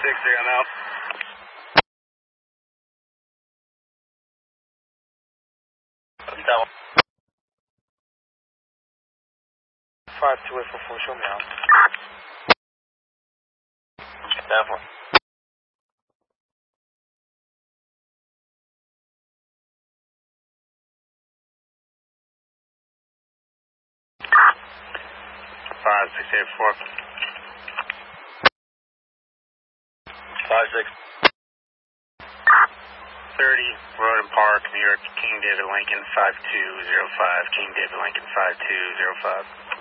I'm out. That one. 5244, show me out. That one. 5684. 56. 30, Roden Park, New York, King David Lincoln 5205, King David Lincoln 5205.